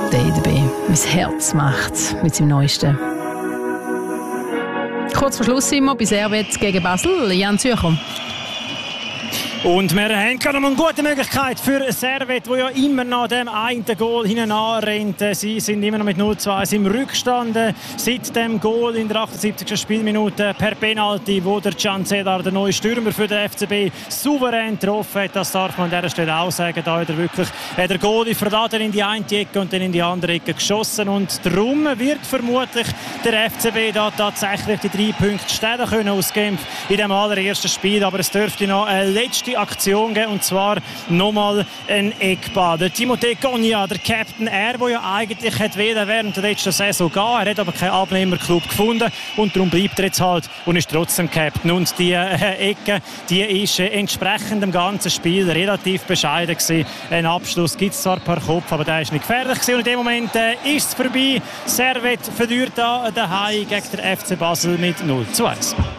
der EDB. Mein Herz macht mit seinem Neuesten. Kurz vor Schluss sind wir bei Servet gegen Basel. Jan Zürcher. Und wir haben gerade noch eine gute Möglichkeit für Servet, die ja immer nach dem einen Goal hinten anrennt. Sie sind immer noch mit 0-2 im Rückstand. Seit dem Goal in der 78. Spielminute per Penalty, wo der Can Cedar, der neue Stürmer für den FCB, souverän getroffen hat. Das darf man an dieser Stelle auch sagen. Da hat er wirklich der Goalie verladen in die eine Ecke und dann in die andere Ecke geschossen. Und darum wird vermutlich der FCB da tatsächlich die 3 Punkte stellen können aus Genf in dem allerersten Spiel. Aber es dürfte noch eine letzte Aktion geben, und zwar nochmal ein Eckball. Der Timothée Cogna, der Captain, der ja eigentlich während der letzten Saison gehen. Er hat aber keinen Abnehmerclub gefunden und darum bleibt er jetzt halt und ist trotzdem Captain. Und die Ecke, die ist entsprechend dem ganzen Spiel relativ bescheiden gewesen. Ein Abschluss gibt es zwar per Kopf, aber der ist nicht gefährlich gewesen. Und in dem Moment ist es vorbei. Servet verliert da daheim gegen den FC Basel mit 0-2.